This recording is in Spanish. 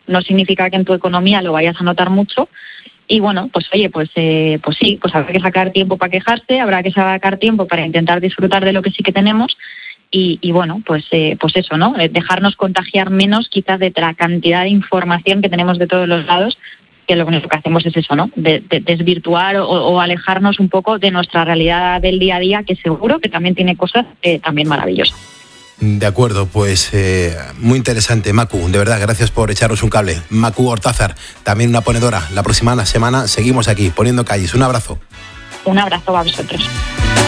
no significa que en tu economía lo vayas a notar mucho. Y bueno, pues oye, pues sí, pues habrá que sacar tiempo para quejarse, habrá que sacar tiempo para intentar disfrutar de lo que sí que tenemos. Y bueno, pues eso, ¿no? Dejarnos contagiar menos quizás de la cantidad de información que tenemos de todos los lados, que lo único que hacemos es eso, ¿no? De desvirtuar o alejarnos un poco de nuestra realidad del día a día, que seguro que también tiene cosas también maravillosas. De acuerdo, pues muy interesante, Macu, de verdad, gracias por echarnos un cable. Macu Ortázar, también una ponedora. La próxima semana seguimos aquí, poniendo calles. Un abrazo. Un abrazo a vosotros.